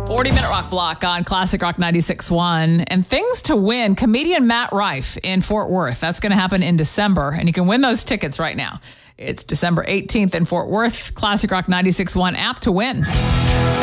40-minute rock block on Classic Rock 96.1. And things to win. Comedian Matt Rife in Fort Worth. That's going to happen in December. And you can win those tickets right now. It's December 18th in Fort Worth. Classic Rock 96.1 app to win.